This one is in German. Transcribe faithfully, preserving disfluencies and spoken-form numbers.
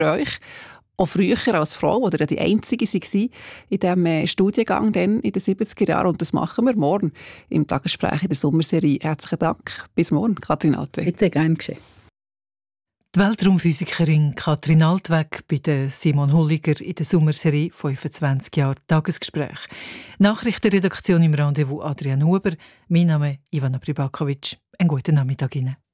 euch. Auch früher als Frau, oder ja die Einzige war in diesem äh, Studiengang dann in den siebziger Jahren. Und das machen wir morgen im Tagesgespräch in der Sommerserie. Herzlichen Dank. Bis morgen, Katrin Altweg. Bitte, gern geschehen. Die Weltraumphysikerin Katrin Altweg bei der Simon Hulliger in der Sommerserie fünfundzwanzig Jahre Tagesgespräch. Nachrichtenredaktion im Rendezvous Adrian Huber. Mein Name ist Ivana Pribakovic. Einen guten Nachmittag Ihnen.